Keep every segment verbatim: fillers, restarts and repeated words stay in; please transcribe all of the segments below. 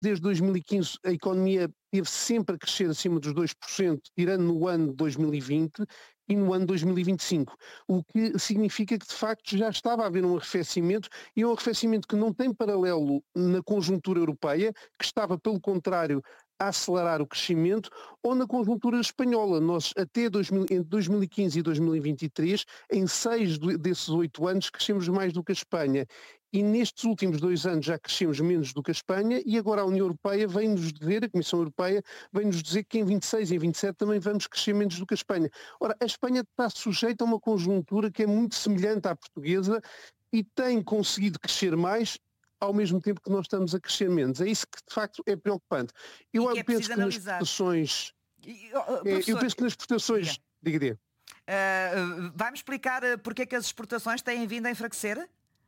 desde dois mil e quinze a economia teve sempre a crescer acima dos dois por cento, tirando no ano de dois mil e vinte e no ano de dois mil e vinte e cinco, o que significa que de facto já estava a haver um arrefecimento, e um arrefecimento que não tem paralelo na conjuntura europeia, que estava pelo contrário a acelerar o crescimento, ou na conjuntura espanhola. Nós até dois mil, entre dois mil e quinze e dois mil e vinte e três, em seis desses oito anos crescemos mais do que a Espanha. E nestes últimos dois anos já crescemos menos do que a Espanha, e agora a União Europeia vem-nos dizer, a Comissão Europeia vem-nos dizer que em vinte e seis e em vinte e sete também vamos crescer menos do que a Espanha. Ora, a Espanha está sujeita a uma conjuntura que é muito semelhante à portuguesa e tem conseguido crescer mais ao mesmo tempo que nós estamos a crescer menos. É isso que de facto é preocupante. Eu é penso que nas exportações... Eu penso que nas exportações... Diga, diga. Uh, vai-me explicar porque é que as exportações têm vindo a enfraquecer?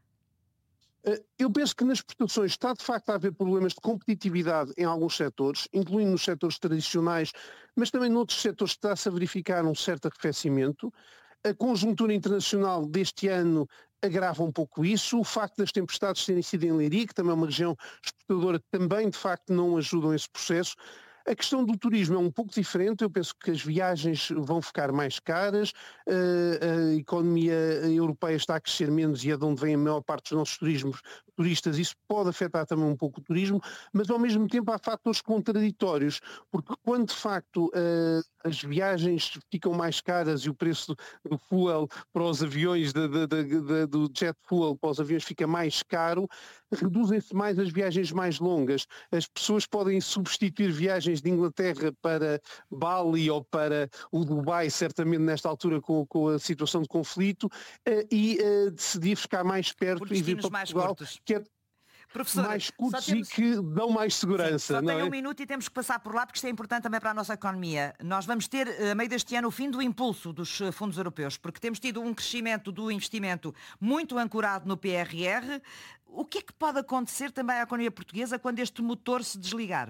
Eu penso que nas exportações está de facto a haver problemas de competitividade em alguns setores, incluindo nos setores tradicionais, mas também noutros setores está-se a verificar um certo arrefecimento. A conjuntura internacional deste ano agrava um pouco isso, o facto das tempestades terem sido em Leiria, que também é uma região exportadora, que também de facto não ajudam esse processo. A questão do turismo é um pouco diferente, eu penso que as viagens vão ficar mais caras, a economia europeia está a crescer menos e é de onde vem a maior parte dos nossos turismos, turistas, isso pode afetar também um pouco o turismo, mas ao mesmo tempo há fatores contraditórios, porque quando de facto as viagens ficam mais caras e o preço do fuel para os aviões, de, de, de, de, do jet fuel para os aviões fica mais caro, reduzem-se mais as viagens mais longas, as pessoas podem substituir viagens de Inglaterra para Bali ou para o Dubai, certamente nesta altura com, com a situação de conflito, uh, e uh, decidir ficar mais perto e vir para Portugal, que é Professora, mais curtos temos... e que dão mais segurança. Sim, só não tem é? um minuto e temos que passar por lá porque isto é importante também para a nossa economia. Nós vamos ter, a meio deste ano, o fim do impulso dos fundos europeus, porque temos tido um crescimento do investimento muito ancorado no P R R. O que é que pode acontecer também à economia portuguesa quando este motor se desligar?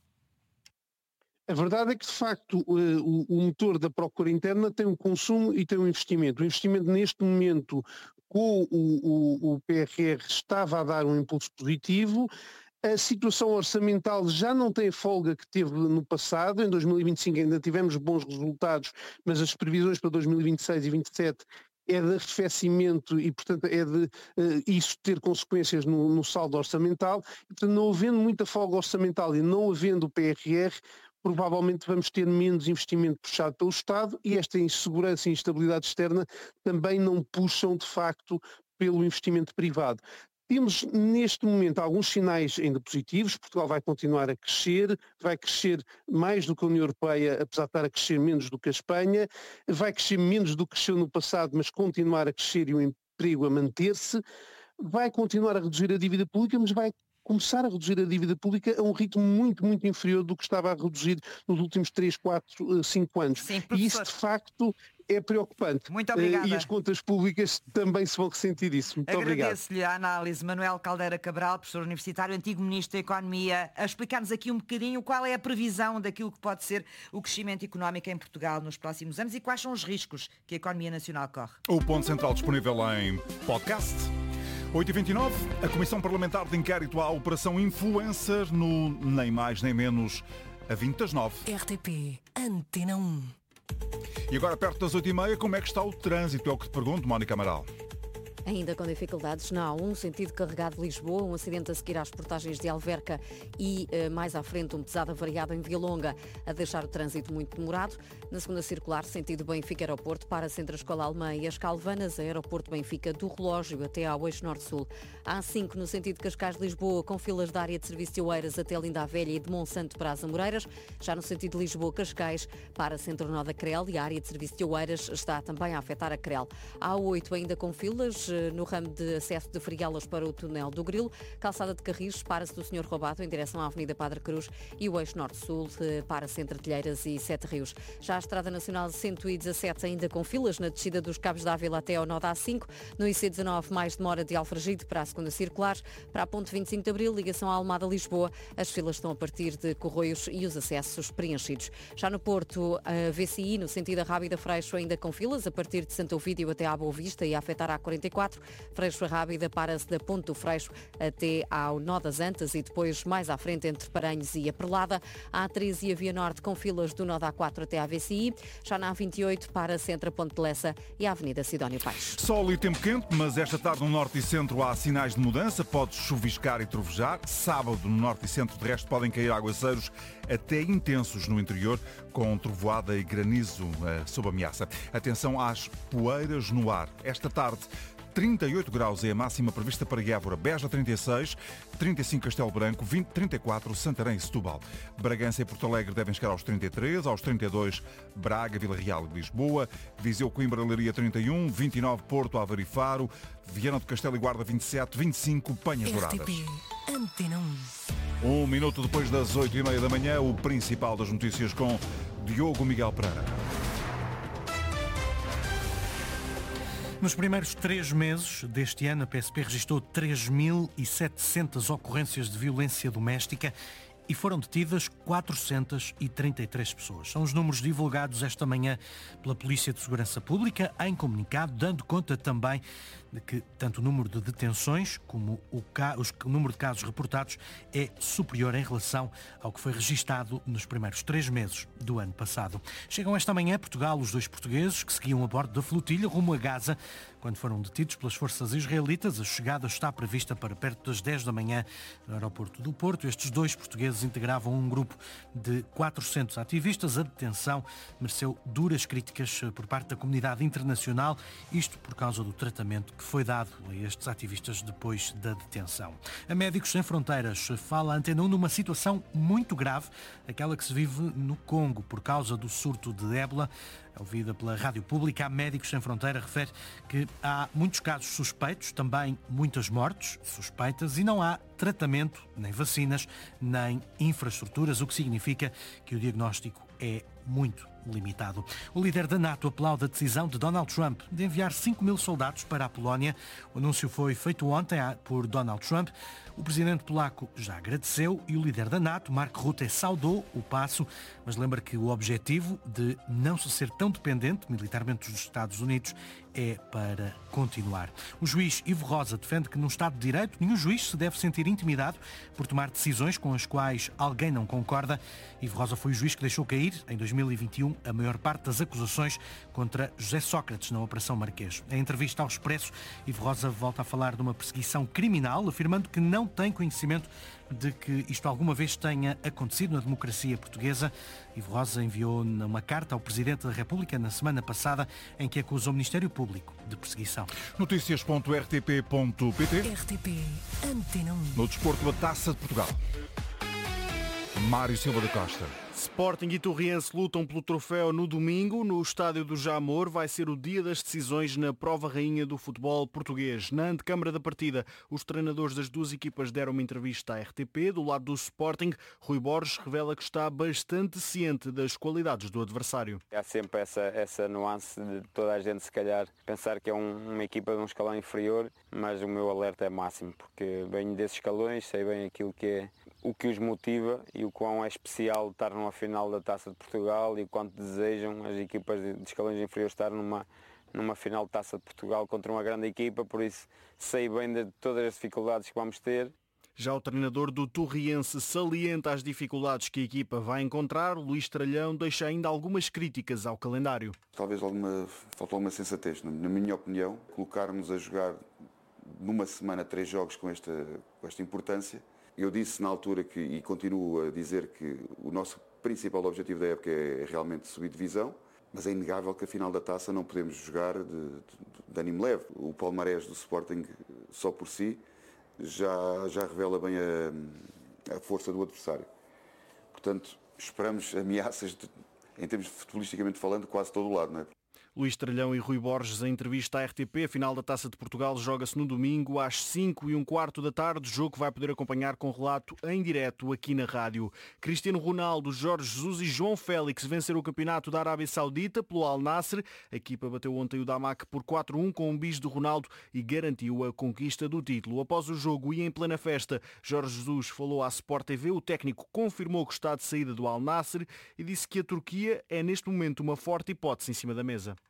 A verdade é que, de facto, o, o motor da procura interna tem um consumo e tem um investimento. O investimento, neste momento, com o, o, o P R R, estava a dar um impulso positivo. A situação orçamental já não tem a folga que teve no passado. Em dois mil e vinte e cinco ainda tivemos bons resultados, mas as previsões para dois mil e vinte e seis e vinte e sete é de arrefecimento e, portanto, é de uh, isso ter consequências no, no saldo orçamental. E, portanto, não havendo muita folga orçamental e não havendo o P R R, provavelmente vamos ter menos investimento puxado pelo Estado, e esta insegurança e instabilidade externa também não puxam, de facto, pelo investimento privado. Temos neste momento alguns sinais ainda positivos. Portugal vai continuar a crescer, vai crescer mais do que a União Europeia, apesar de estar a crescer menos do que a Espanha, vai crescer menos do que cresceu no passado, mas continuar a crescer e o emprego a manter-se, vai continuar a reduzir a dívida pública, mas vai começar a reduzir a dívida pública a um ritmo muito, muito inferior do que estava a reduzir nos últimos três, quatro, cinco anos. Sim, e isso, de facto, é preocupante. Muito obrigada. E as contas públicas também se vão ressentir disso. Muito obrigado. Agradeço-lhe a análise. Manuel Caldeira Cabral, professor universitário, antigo Ministro da Economia, a explicar-nos aqui um bocadinho qual é a previsão daquilo que pode ser o crescimento económico em Portugal nos próximos anos e quais são os riscos que a economia nacional corre. O Ponto Central disponível em podcast. oito e vinte e nove, a Comissão Parlamentar de Inquérito à Operação Influencer no nem mais nem menos a vinte das nove. R T P Antena um. E agora, perto das oito e meia, como é que está o trânsito? É o que te pergunto, Mónica Amaral. Ainda com dificuldades na A um, sentido carregado de Lisboa, um acidente a seguir às portagens de Alverca e eh, mais à frente um pesado avariado em Via Longa a deixar o trânsito muito demorado. Na segunda circular, sentido Benfica-Aeroporto, para Centro Escola Alemã e as Calvanas, Aeroporto Benfica do Relógio até ao Eixo Norte-Sul. A A cinco no sentido Cascais-Lisboa, com filas da área de serviço de Oeiras até Linda a Velha e de Monsanto para as Amoreiras. Já no sentido Lisboa-Cascais, para Centro Nó da Crel e a área de serviço de Oeiras está também a afetar a Crel. A A oito ainda com filas no ramo de acesso de Friguelas para o túnel do Grilo, calçada de Carris, para-se do senhor Robato em direção à Avenida Padre Cruz e o eixo norte-sul para Centro Telheiras e Sete Rios. Já a Estrada Nacional cento e dezassete ainda com filas na descida dos Cabos da Ávila até ao nó da A cinco, no I C dezanove mais demora de Alfragide para a segunda circular, para a ponte vinte e cinco de Abril, ligação à Almada-Lisboa, as filas estão a partir de Corroios e os acessos preenchidos. Já no Porto, a V C I no sentido da Rábida Freixo ainda com filas a partir de Santo Ovídio até à Boa Vista e a afetar a A quarenta e quatro. quatro. Freixo Rábida para-se da Ponte do Freixo até ao Nó das Antas e depois mais à frente entre Paranhos e a Perlada. A A treze e a Via Norte com filas do Nó da A quatro até à A V C I. Já na A vinte e oito para-se entre a Ponte de Lessa e a Avenida Sidónio Paes. Sol e tempo quente, mas esta tarde no norte e centro há sinais de mudança. Pode chuviscar e trovejar. Sábado no norte e centro, de resto, podem cair aguaceiros até intensos no interior, com trovoada e granizo uh, sob ameaça. Atenção às poeiras no ar. Esta tarde, trinta e oito graus é a máxima prevista para Évora, Beja trinta e seis, trinta e cinco Castelo Branco, vinte, trinta e quatro Santarém e Setúbal. Bragança e Porto Alegre devem chegar aos trinta e três, aos trinta e dois Braga, Vila Real e Lisboa, Viseu, Coimbra, Leiria trinta e um, vinte e nove Porto, Aveiro e Faro, Viana do Castelo e Guarda vinte e sete, vinte e cinco Penhas Douradas. R T P Antena um. Um minuto depois das oito e meia da manhã, o principal das notícias com Diogo Miguel Pereira. Nos primeiros três meses deste ano, a P S P registrou três mil e setecentas ocorrências de violência doméstica e foram detidas quatrocentas e trinta e três pessoas. São os números divulgados esta manhã pela Polícia de Segurança Pública em comunicado, dando conta também de que tanto o número de detenções como o, ca... o número de casos reportados é superior em relação ao que foi registado nos primeiros três meses do ano passado. Chegam esta manhã a Portugal os dois portugueses que seguiam a bordo da flotilha rumo a Gaza quando foram detidos pelas forças israelitas. A chegada está prevista para perto das dez da manhã no aeroporto do Porto. Estes dois portugueses integravam um grupo de quatrocentos ativistas. A detenção mereceu duras críticas por parte da comunidade internacional, isto por causa do tratamento que foi dado a estes ativistas depois da detenção. A Médicos Sem Fronteiras fala a Antena um numa situação muito grave, aquela que se vive no Congo por causa do surto de ébola. Ouvida pela Rádio Pública, a Médicos Sem Fronteira refere que há muitos casos suspeitos, também muitas mortes suspeitas e não há tratamento, nem vacinas, nem infraestruturas, o que significa que o diagnóstico é muito limitado. O líder da NATO aplaude a decisão de Donald Trump de enviar cinco mil soldados para a Polónia. O anúncio foi feito ontem por Donald Trump. O presidente polaco já agradeceu e o líder da NATO, Mark Rutte, saudou o passo, mas lembra que o objetivo de não se ser tão dependente militarmente dos Estados Unidos é para continuar. O juiz Ivo Rosa defende que no Estado de Direito nenhum juiz se deve sentir intimidado por tomar decisões com as quais alguém não concorda. Ivo Rosa foi o juiz que deixou cair, em dois mil e vinte e um, a maior parte das acusações contra José Sócrates na Operação Marquês. Em entrevista ao Expresso, Ivo Rosa volta a falar de uma perseguição criminal, afirmando que não tem conhecimento de que isto alguma vez tenha acontecido na democracia portuguesa. Ivo Rosa enviou uma carta ao Presidente da República na semana passada em que acusou o Ministério Público de perseguição. Notícias ponto r t p ponto p t. R T P Antena um. No desporto, a Taça de Portugal. Mário Silva da Costa. Sporting e Torriense lutam pelo troféu no domingo. No estádio do Jamor vai ser o dia das decisões na prova rainha do futebol português. Na antecâmara da partida, os treinadores das duas equipas deram uma entrevista à R T P. Do lado do Sporting, Rui Borges revela que está bastante ciente das qualidades do adversário. Há sempre essa, essa nuance de toda a gente, se calhar, pensar que é um, uma equipa de um escalão inferior, mas o meu alerta é máximo, porque venho desses escalões, sei bem aquilo que é, o que os motiva e o quão é especial estar numa final da Taça de Portugal e o quanto desejam as equipas de escalões inferiores estar numa, numa final de Taça de Portugal contra uma grande equipa, por isso sei bem de todas as dificuldades que vamos ter. Já o treinador do Torriense salienta as dificuldades que a equipa vai encontrar. Luís Tralhão deixa ainda algumas críticas ao calendário. Talvez alguma, faltou alguma sensatez, na minha opinião, colocarmos a jogar numa semana três jogos com esta, com esta importância. Eu disse na altura que, e continuo a dizer que o nosso principal objetivo da época é realmente subir divisão, mas é inegável que a final da Taça não podemos jogar de, de, de ânimo leve. O palmarés do Sporting só por si já, já revela bem a, a força do adversário. Portanto, esperamos ameaças, de, em termos de futebolisticamente falando, quase todo o lado, não é? Luís Tralhão e Rui Borges em entrevista à R T P. A final da Taça de Portugal joga-se no domingo às cinco e um quarto da tarde. Jogo que vai poder acompanhar com relato em direto aqui na rádio. Cristiano Ronaldo, Jorge Jesus e João Félix venceram o campeonato da Arábia Saudita pelo Al Nassr. A equipa bateu ontem o Damac por quatro a um com um bis de Ronaldo e garantiu a conquista do título. Após o jogo e em plena festa, Jorge Jesus falou à Sport T V. O técnico confirmou que está de saída do Al Nassr e disse que a Turquia é neste momento uma forte hipótese em cima da mesa.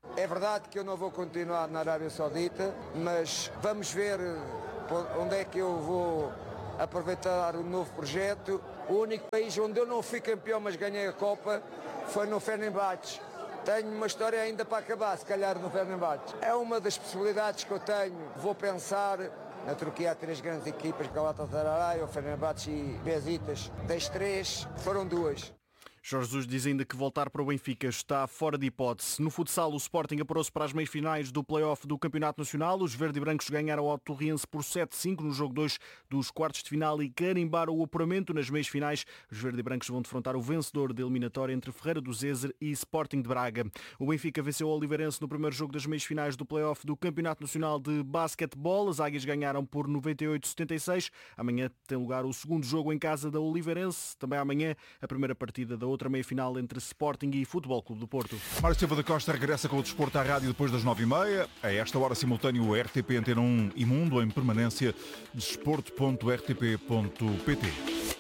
É verdade que eu não vou continuar na Arábia Saudita, mas vamos ver onde é que eu vou aproveitar o novo projeto. O único país onde eu não fui campeão, mas ganhei a Copa, foi no Fenerbahçe. Tenho uma história ainda para acabar, se calhar, no Fenerbahçe. É uma das possibilidades que eu tenho. Vou pensar. Na Turquia há três grandes equipas, Galatasaray, o Fenerbahçe e Besiktas. Das três, foram duas. Jorge Jesus diz ainda que voltar para o Benfica está fora de hipótese. No futsal, o Sporting apurou-se para as meias-finais do play-off do Campeonato Nacional. Os verde-e-brancos ganharam ao Torriense por sete a cinco no jogo dois dos quartos de final e carimbaram o apuramento nas meias-finais. Os verde-e-brancos vão defrontar o vencedor da eliminatória entre Ferreira do Zezer e Sporting de Braga. O Benfica venceu o Oliveirense no primeiro jogo das meias-finais do play-off do Campeonato Nacional de Basquetebol. As águias ganharam por noventa e oito a setenta e seis. Amanhã tem lugar o segundo jogo em casa da Oliveirense. Também amanhã a primeira partida da outra meia-final entre Sporting e Futebol Clube do Porto. Mário Silva da Costa regressa com o desporto à rádio depois das nove e meia. A esta hora simultâneo o R T P Antena um e Mundo em permanência desporto ponto r t p ponto p t.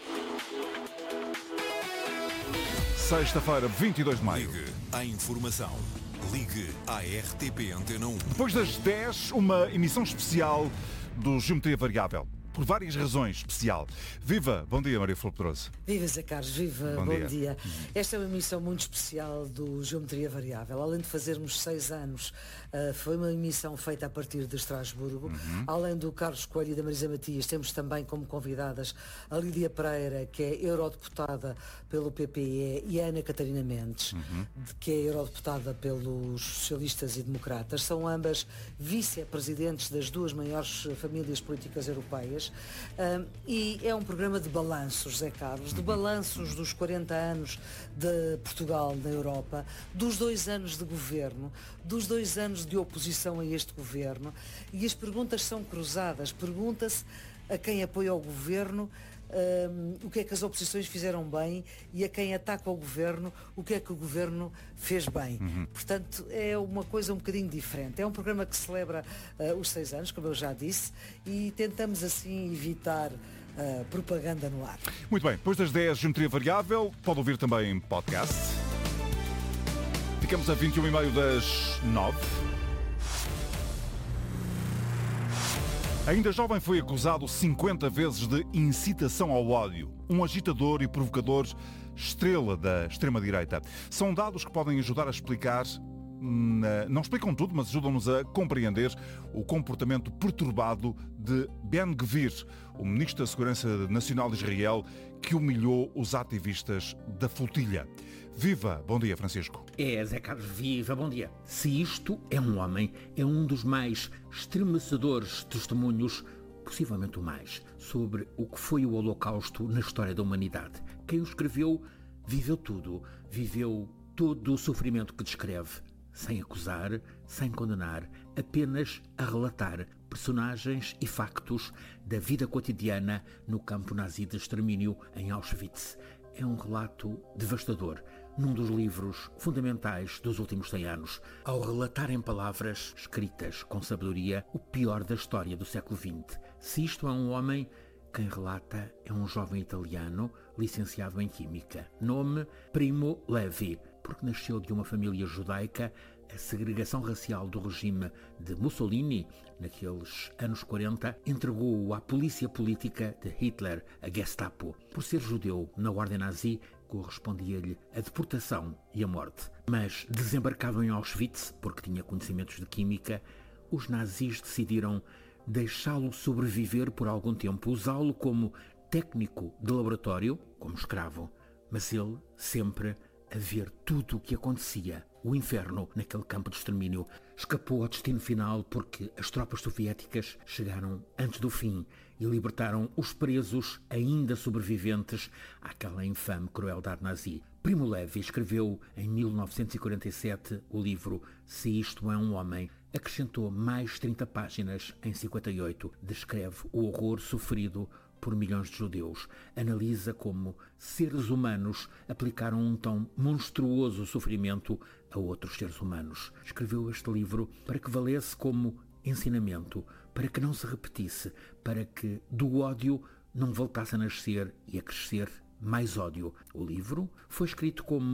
Sexta-feira, vinte e dois de maio. Ligue à informação. Ligue à R T P Antena um. Depois das dez, uma emissão especial do Geometria Variável. Por várias razões, especial. Viva! Bom dia, Maria Flor Pedroso. Viva, Zé Carlos, viva, bom, bom dia. dia. Esta é uma emissão muito especial do Geometria Variável. Além de fazermos seis anos, uh, foi uma emissão feita a partir de Estrasburgo. Uhum. Além do Carlos Coelho e da Marisa Matias, temos também como convidadas a Lídia Pereira, que é eurodeputada pelo P P E, e a Ana Catarina Mendes, uhum. que é eurodeputada pelos socialistas e democratas. São ambas vice-presidentes das duas maiores famílias políticas europeias. Um, e é um programa de balanços, Zé Carlos, de balanços dos quarenta anos de Portugal na Europa, dos dois anos de governo, dos dois anos de oposição a este governo, e as perguntas são cruzadas. Pergunta-se a quem apoia o governo Um, o que é que as oposições fizeram bem, e a quem ataca o governo, o que é que o governo fez bem. Uhum. Portanto, é uma coisa um bocadinho diferente. É um programa que celebra uh, os seis anos, como eu já disse, e tentamos assim evitar uh, propaganda no ar. Muito bem, depois das dez, Geometria Variável, pode ouvir também em podcast. Ficamos a vinte e uma e meia das nove. Ainda jovem foi acusado cinquenta vezes de incitação ao ódio. Um agitador e provocador estrela da extrema-direita. São dados que podem ajudar a explicar, não explicam tudo, mas ajudam-nos a compreender o comportamento perturbado de Ben-Gvir, o ministro da Segurança Nacional de Israel, que humilhou os ativistas da flotilha. Viva! Bom dia, Francisco. É, Zé Carlos, viva, bom dia. Se isto é um homem, é um dos mais estremecedores testemunhos, possivelmente o mais, sobre o que foi o Holocausto na história da humanidade. Quem o escreveu viveu tudo, viveu todo o sofrimento que descreve, sem acusar, sem condenar, apenas a relatar personagens e factos da vida cotidiana no campo nazi de extermínio em Auschwitz. É um relato devastador, num dos livros fundamentais dos últimos cem anos, ao relatar em palavras escritas com sabedoria o pior da história do século vinte. Se isto é um homem, quem relata é um jovem italiano licenciado em Química. Nome Primo Levi, porque nasceu de uma família judaica. A segregação racial do regime de Mussolini, naqueles anos quarenta, entregou-o à polícia política de Hitler, a Gestapo. Por ser judeu na ordem nazi, correspondia-lhe a deportação e a morte. Mas, desembarcado em Auschwitz, porque tinha conhecimentos de química, os nazis decidiram deixá-lo sobreviver por algum tempo, usá-lo como técnico de laboratório, como escravo, mas ele sempre a ver tudo o que acontecia, o inferno naquele campo de extermínio. Escapou ao destino final porque as tropas soviéticas chegaram antes do fim e libertaram os presos ainda sobreviventes àquela infame crueldade nazi. Primo Levi escreveu em mil novecentos e quarenta e sete o livro Se Isto é um Homem. Acrescentou mais trinta páginas em cinquenta e oito. Descreve o horror sofrido por milhões de judeus. Analisa como seres humanos aplicaram um tão monstruoso sofrimento a outros seres humanos. Escreveu este livro para que valesse como ensinamento, para que não se repetisse, para que do ódio não voltasse a nascer e a crescer mais ódio. O livro foi escrito como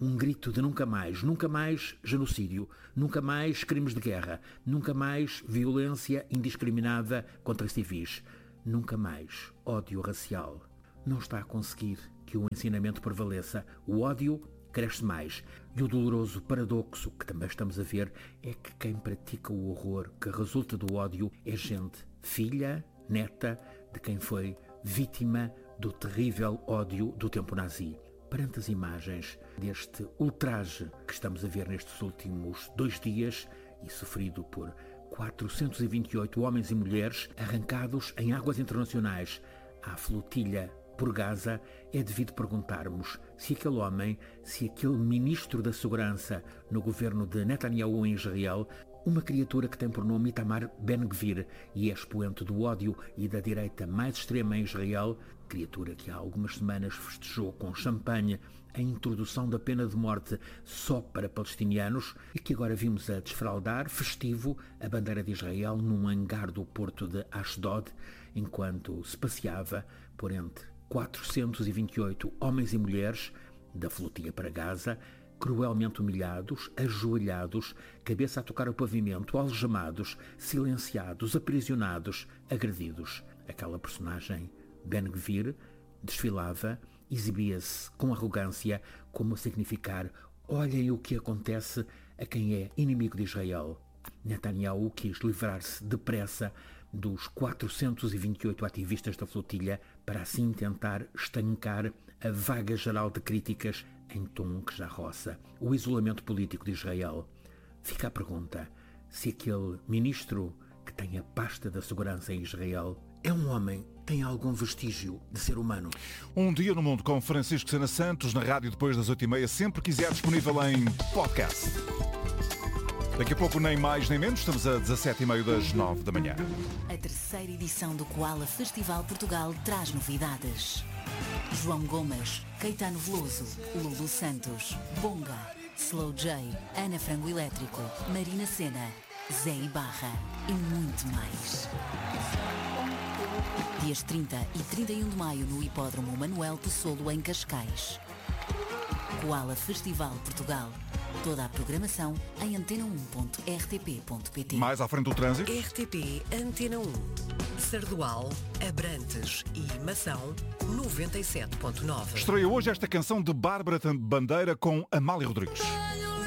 um grito de nunca mais, nunca mais genocídio, nunca mais crimes de guerra, nunca mais violência indiscriminada contra civis, nunca mais ódio racial. Não está a conseguir que o ensinamento prevaleça. O ódio cresce mais. E o doloroso paradoxo que também estamos a ver é que quem pratica o horror que resulta do ódio é gente filha, neta de quem foi vítima do terrível ódio do tempo nazi. Perante as imagens deste ultraje que estamos a ver nestes últimos dois dias e sofrido por quatrocentos e vinte e oito homens e mulheres arrancados em águas internacionais à flotilha por Gaza, é devido perguntarmos se aquele homem, se aquele ministro da Segurança no governo de Netanyahu em Israel, uma criatura que tem por nome Itamar Ben-Gvir e é expoente do ódio e da direita mais extrema em Israel, criatura que há algumas semanas festejou com champanhe a introdução da pena de morte só para palestinianos e que agora vimos a desfraldar, festivo, a bandeira de Israel num hangar do porto de Ashdod, enquanto se passeava por entre quatrocentos e vinte e oito homens e mulheres da flotilha para Gaza, cruelmente humilhados, ajoelhados, cabeça a tocar o pavimento, algemados, silenciados, aprisionados, agredidos. Aquela personagem, Ben-Gvir, desfilava, exibia-se com arrogância, como a significar: olhem o que acontece a quem é inimigo de Israel. Netanyahu quis livrar-se depressa dos quatrocentos e vinte e oito ativistas da flotilha para assim tentar estancar a vaga geral de críticas em tom que já roça o isolamento político de Israel. Fica a pergunta se aquele ministro que tem a pasta da segurança em Israel é um homem, tem algum vestígio de ser humano. Um Dia no Mundo com Francisco Sena Santos, na rádio depois das oito e meia, sempre quiser, disponível em podcast. Daqui a pouco, nem mais nem menos, estamos a dezassete e meia das nove da manhã. A terceira edição do Koala Festival Portugal traz novidades. João Gomes, Caetano Veloso, Lulu Santos, Bonga, Slow J, Ana Frango Elétrico, Marina Sena, Zé Ibarra e muito mais. Dias trinta e trinta e um de maio no Hipódromo Manuel Pessolo, em Cascais. Koala Festival Portugal. Toda a programação em antena um ponto r t p ponto p t. Mais à frente do trânsito. R T P Antena um. Sardual, Abrantes e Mação, noventa e sete ponto nove. Estreia hoje esta canção de Bárbara Bandeira com Amália Rodrigues.